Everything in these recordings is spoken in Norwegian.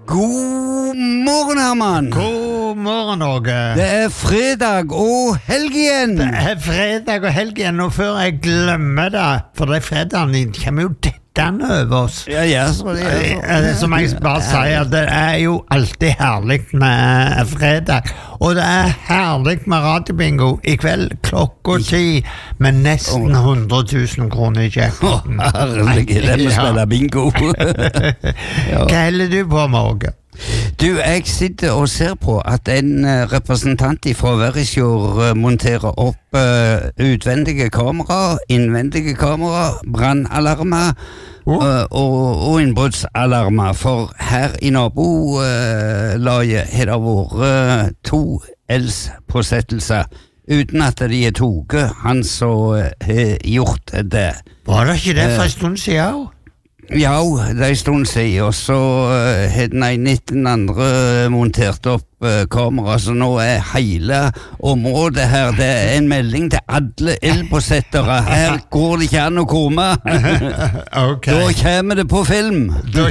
God morgen, Herman. God morgen, Åge. Det fredag og helg igjen. Det fredag og helg igjen, og før jeg glemmer det, for det fredagen din kommer jo dettende over oss. Ja, så det Som jeg bare sier, det jo alltid herlig med fredag, og det herlig med radiobingo I kveld klokka 10 med nesten 100 000 kroner I jackpoten. Herlig, det må spille bingo. Hva heller du på, Åge? Du, jeg sitter og ser på at en representant fra Verisjord monterer opp utvendige kamera, innvendige kamera, brannalarmer og innbruddsalarmer, for her I nabolaget har det vært 2 eldspåsettelser uten at de toget han så har gjort det. Var det ikke det for en stund siden også? Ja, det en stund siden, og så har den 19 andre montert opp kamera, så nå hele området her, det en melding til alle elpåsettere. Her går det ikke an å komme. Okay. Da kommer det på film. Du.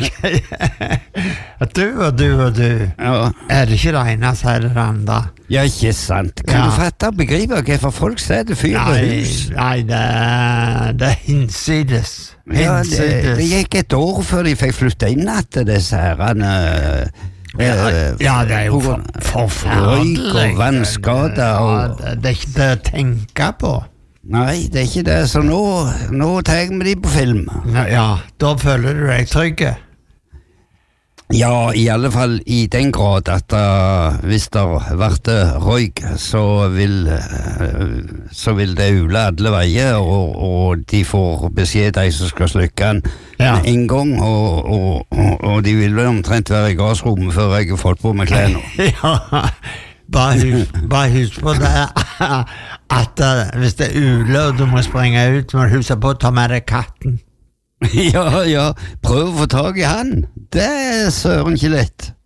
Ja. Det ikke det ene, så det det andre. Ja, ikke sant. Kan du fatte og begripe hva folk sier det fyr på hus? Nei, det hinsides. Ja, det gikk et år før de fikk flytte inn til disse herrene. Ja, det jo forferdelig. Røyk og vannskader. Det ikke det å tenke på. Nei, det ikke det. Så nå tar vi de på film. Ja, da føler du deg trygg. Ja, I alle fall I den grad at hvis det blir røyk, så vil det ule alle veier, og de får beskjed de som skal slukke den en gang, og de vil vel omtrent være I gassrommet før jeg har fått på med klærne. Ja, bare husk på det, at hvis det ule og du må springe ut, må du huske på å ta med deg katten. Ja, prøv å få tag I han. Det søren ikke lett.